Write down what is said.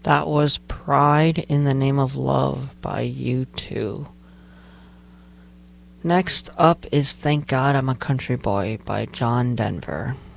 That was Pride in the Name of Love by U2. Next up is Thank God I'm a Country Boy by John Denver.